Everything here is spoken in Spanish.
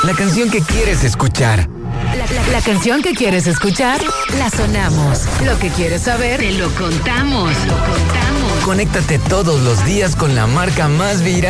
La canción que quieres escuchar. La canción que quieres escuchar, la sonamos. Lo que quieres saber, te lo contamos. Conéctate todos los días con la marca más viral.